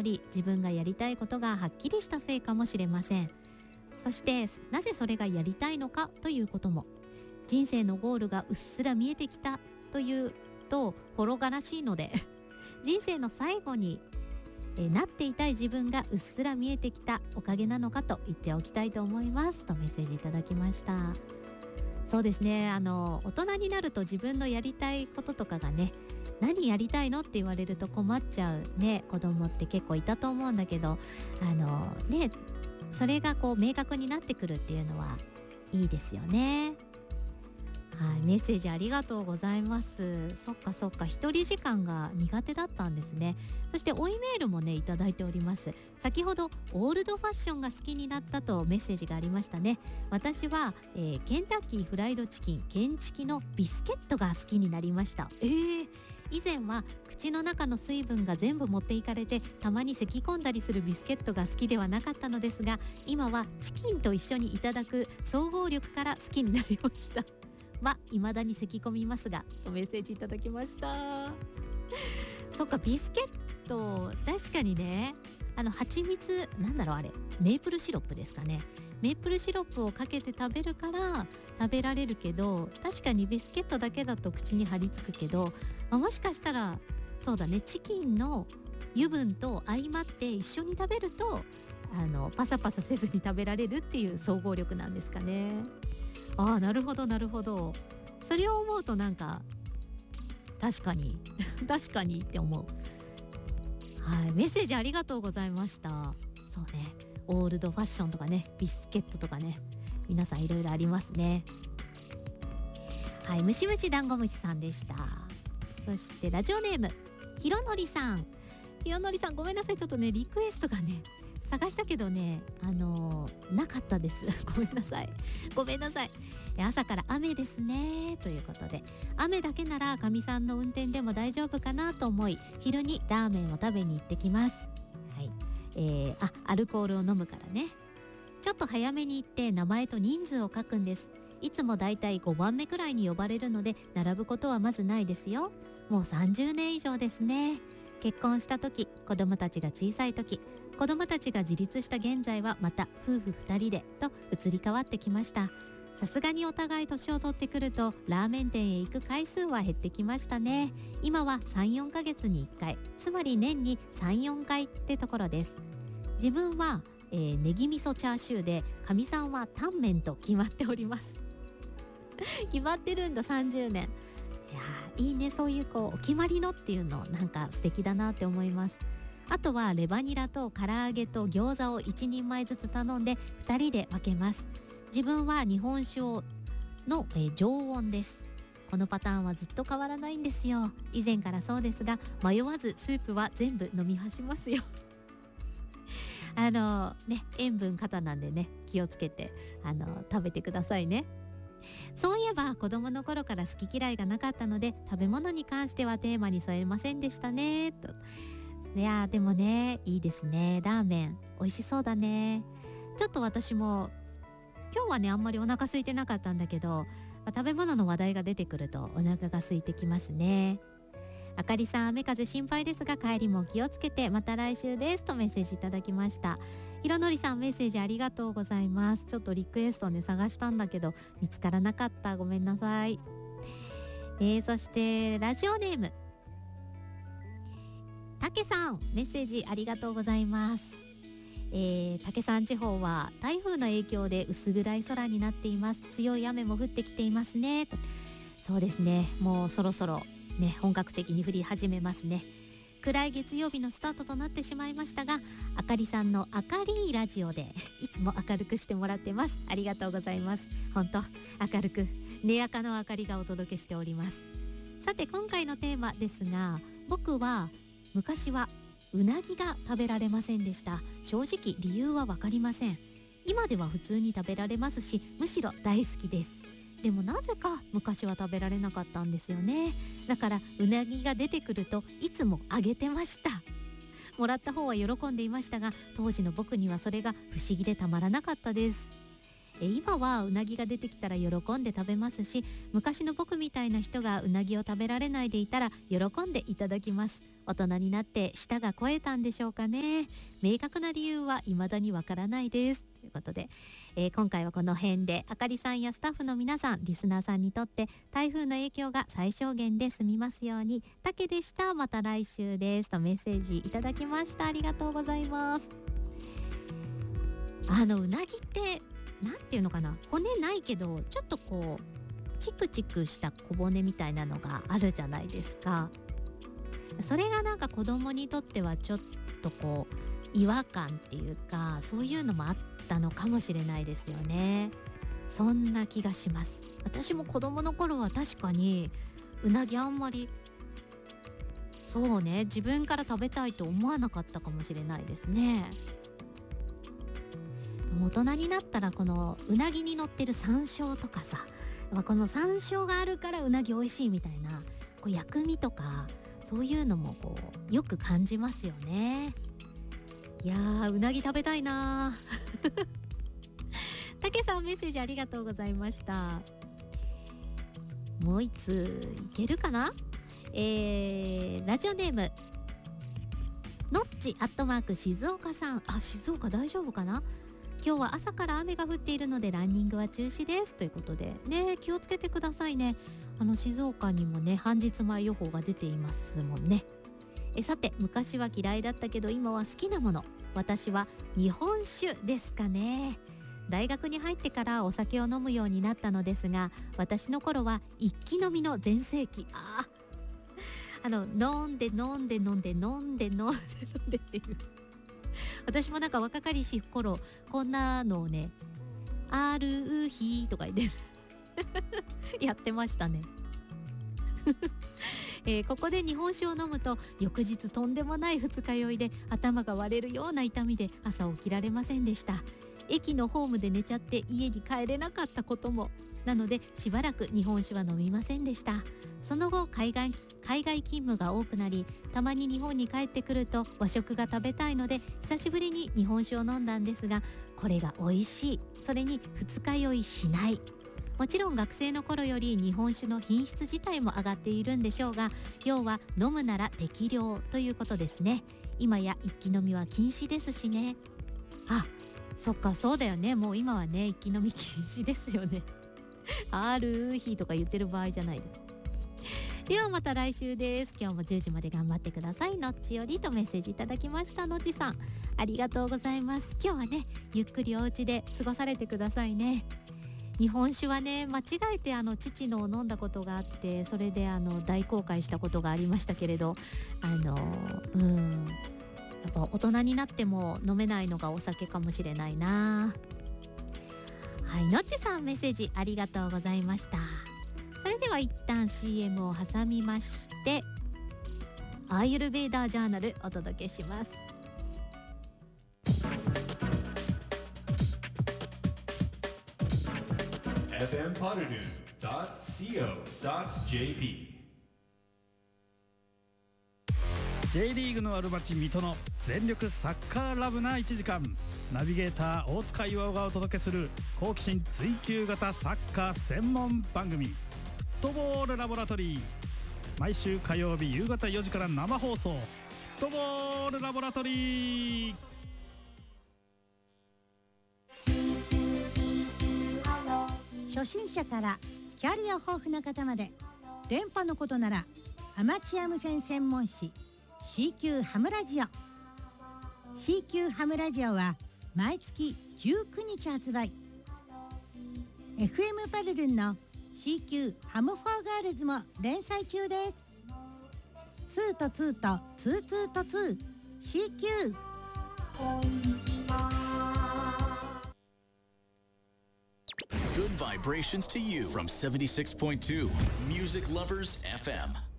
より自分がやりたいことがはっきりしたせいかもしれません。そしてなぜそれがやりたいのかということも、人生のゴールがうっすら見えてきたというとほろがらしいので人生の最後になっていたい自分がうっすら見えてきたおかげなのかと言っておきたいと思いますとメッセージいただきました。そうですね、大人になると自分のやりたいこととかがね、何やりたいのって言われると困っちゃうね子供って結構いたと思うんだけど、それがこう明確になってくるっていうのはいいですよね。はい、メッセージありがとうございます。そっか一人時間が苦手だったんですね。そして追いメールもねいただいております。先ほどオールドファッションが好きになったとメッセージがありましたね。私は、ケンタッキーフライドチキンケンチキのビスケットが好きになりました。以前は口の中の水分が全部持っていかれてたまに咳き込んだりするビスケットが好きではなかったのですが、今はチキンと一緒にいただく総合力から好きになりました未だに咳き込みますがとメッセージいただきました。そっか、ビスケット確かにね、蜂蜜あれメープルシロップですかね。メープルシロップをかけて食べるから食べられるけど、確かにビスケットだけだと口に張り付くけど、もしかしたらそうだね、チキンの油分と相まって一緒に食べるとパサパサせずに食べられるっていう総合力なんですかね。なるほど。それを思うとなんか確かにって思う。はい、メッセージありがとうございました。そうね、オールドファッションとかね、ビスケットとかね、皆さんいろいろありますね。はい、ムシムシダンゴムシさんでした。そしてラジオネームひろのりさんごめんなさい、ちょっとねリクエストがね探したけどねなかったですごめんなさい。朝から雨ですねということで、雨だけならかみさんの運転でも大丈夫かなと思い、昼にラーメンを食べに行ってきます。はい、アルコールを飲むからね。ちょっと早めに行って名前と人数を書くんです。いつもだいたい5番目くらいに呼ばれるので並ぶことはまずないですよ。もう30年以上ですね。結婚した時、子供たちが小さい時、子供たちが自立した現在はまた夫婦2人でと移り変わってきました。さすがにお互い年を取ってくるとラーメン店へ行く回数は減ってきましたね。今は 3,4 ヶ月に1回、つまり年に 3,4 回ってところです。自分は、ネギ味噌チャーシューで、かみさんはタンメンと決まっております決まってるんだ、30年。いいね、そういうお決まりのっていうのなんか素敵だなって思います。あとはレバニラと唐揚げと餃子を1人前ずつ頼んで2人で分けます。自分は日本酒の、常温です。このパターンはずっと変わらないんですよ。以前からそうですが、迷わずスープは全部飲み干しますよ塩分過多なんでね、気をつけて食べてくださいね。そういえば子供の頃から好き嫌いがなかったので、食べ物に関してはテーマに添えませんでしたねと。いやでもね、いいですね。ラーメン美味しそうだね。ちょっと私も今日はねあんまりお腹空いてなかったんだけど、食べ物の話題が出てくるとお腹が空いてきますね。あかりさん、雨風心配ですが帰りも気をつけて、また来週ですとメッセージいただきました。ひろのりさん、メッセージありがとうございます。ちょっとリクエストね探したんだけど見つからなかった、ごめんなさい。そしてラジオネームたけさん、メッセージありがとうございます。竹山地方は台風の影響で薄暗い空になっています。強い雨も降ってきていますね。そうですね、もうそろそろね本格的に降り始めますね。暗い月曜日のスタートとなってしまいましたが、あかりさんの明るいラジオでいつも明るくしてもらってます。ありがとうございます。本当明るくねやかの明かりがお届けしております。さて今回のテーマですが、僕は昔はうなぎが食べられませんでした。正直理由は分かりません。今では普通に食べられますし、むしろ大好きです。でもなぜか昔は食べられなかったんですよね。だからうなぎが出てくるといつもあげてました。もらった方は喜んでいましたが、当時の僕にはそれが不思議でたまらなかったです。 今はうなぎが出てきたら喜んで食べますし、昔の僕みたいな人がうなぎを食べられないでいたら喜んでいただきます。大人になって舌が肥えたんでしょうかね。明確な理由は未だにわからないですということで、今回はこの辺で、あかりさんやスタッフの皆さん、リスナーさんにとって台風の影響が最小限で済みますように。たけでした。また来週ですとメッセージいただきました。ありがとうございます。うなぎってなんていうのかな、骨ないけどちょっとこうチクチクした小骨みたいなのがあるじゃないですか。それがなんか子供にとってはちょっとこう違和感っていうか、そういうのもあったのかもしれないですよね。そんな気がします。私も子供の頃は確かにうなぎあんまり、そうね、自分から食べたいと思わなかったかもしれないですね。大人になったらこのうなぎに乗ってる山椒とかさ、この山椒があるからうなぎ美味しいみたいな、こう薬味とかそういうのもこうよく感じますよね。いやー、うなぎ食べたいなたけさん、メッセージありがとうございました。もう一通いけるかな。ラジオネームのっち@静岡さん。静岡大丈夫かな。今日は朝から雨が降っているのでランニングは中止ですということでね、気をつけてくださいね。静岡にもね、半日前予報が出ていますもんね。さて、昔は嫌いだったけど今は好きなもの、私は日本酒ですかね。大学に入ってからお酒を飲むようになったのですが、私の頃は一気飲みの全盛期。飲んで飲んで飲んで飲んで飲んで飲んでっていう、私もなんか若かりし頃こんなのをね、ある日とか言ってやってましたねここで日本酒を飲むと翌日とんでもない二日酔いで頭が割れるような痛みで朝起きられませんでした。駅のホームで寝ちゃって家に帰れなかったことも。なのでしばらく日本酒は飲みませんでした。その後海外勤務が多くなり、たまに日本に帰ってくると和食が食べたいので久しぶりに日本酒を飲んだんですが、これが美味しい。それに二日酔いしない。もちろん学生の頃より日本酒の品質自体も上がっているんでしょうが、要は飲むなら適量ということですね。今や一気飲みは禁止ですしね。そっか、そうだよね。もう今はね、一気飲み禁止ですよねある日とか言ってる場合じゃないです。ではまた来週です。今日も10時まで頑張ってください。のっちよりとメッセージいただきました。のっちさん、ありがとうございます。今日はね、ゆっくりお家で過ごされてくださいね。日本酒はね、間違えて父のを飲んだことがあって、それで大後悔したことがありましたけれど、やっぱ大人になっても飲めないのがお酒かもしれないな。はい、のっちさん、メッセージありがとうございました。それでは一旦 CM を挟みまして、アーユルベーダージャーナルお届けします。 fmpotterdoo.co.jp J リーグのある町水戸の全力サッカーラブな1時間、ナビゲーター大塚岩がお届けする好奇心追求型サッカー専門番組、フットボールラボラトリー。毎週火曜日夕方4時から生放送、フットボールラボラトリー。 初心者からキャリア豊富な方まで、電波のことならアマチュア無線専門誌 CQ ハムラジオ。 CQ ハムラジオは毎月19日発売。 FM パルルンの CQ ハムフォーガールズも連載中です。2と2と22と 2CQ。 Good vibrations to you from 76.2 Music Lovers FM.